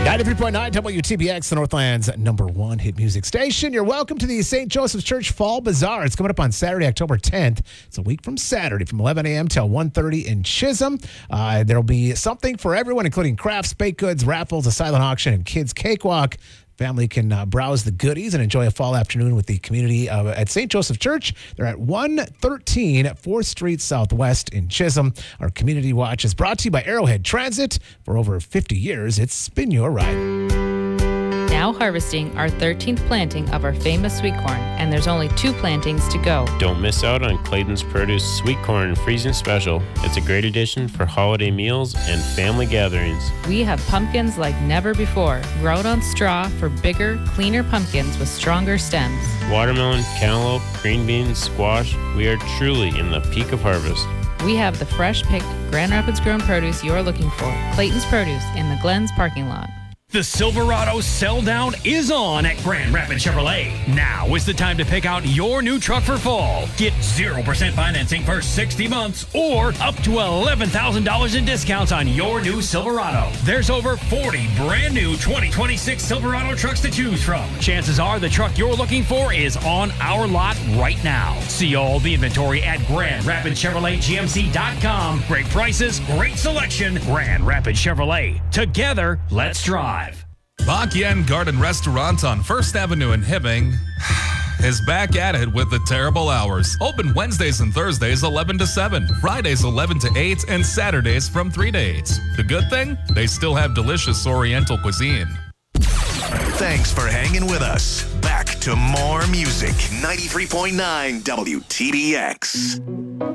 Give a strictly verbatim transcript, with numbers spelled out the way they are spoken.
ninety-three point nine W T B X, the Northland's number one hit music station. You're welcome to the Saint Joseph's Church Fall Bazaar. It's coming up on Saturday, October tenth. It's a week from Saturday from eleven a.m. till one thirty in Chisholm. Uh, there'll be something for everyone, including crafts, baked goods, raffles, a silent auction, and kids' cakewalk. Family can uh, browse the goodies and enjoy a fall afternoon with the community uh, at Saint Joseph Church. They're at one thirteen fourth Street Southwest in Chisholm. Our community watch is brought to you by Arrowhead Transit. For over fifty years, it's been your ride. Now harvesting our thirteenth planting of our famous sweet corn, and there's only two plantings to go. Don't miss out on Clayton's Produce Sweet Corn Freezing Special. It's a great addition for holiday meals and family gatherings. We have pumpkins like never before, grown on straw for bigger, cleaner pumpkins with stronger stems. Watermelon, cantaloupe, green beans, squash, we are truly in the peak of harvest. We have the fresh picked Grand Rapids grown produce you're looking for. Clayton's Produce in the Glens parking lot. The Silverado sell down is on at Grand Rapids Chevrolet. Now is the time to pick out your new truck for fall. Get zero percent financing for sixty months or up to eleven thousand dollars in discounts on your new Silverado. There's over forty brand new twenty twenty-six Silverado trucks to choose from. Chances are the truck you're looking for is on our lot right now. See all the inventory at Grand Rapids Chevrolet G M C dot com. Great prices, great selection. Grand Rapids Chevrolet. Together, let's drive. Bak Yen Garden Restaurant on First Avenue in Hibbing is back at it with the terrible hours. Open Wednesdays and Thursdays eleven to seven, Fridays eleven to eight, and Saturdays from three to eight. The good thing? They still have delicious Oriental cuisine. Thanks for hanging with us. Back to more music. ninety-three point nine W T B X.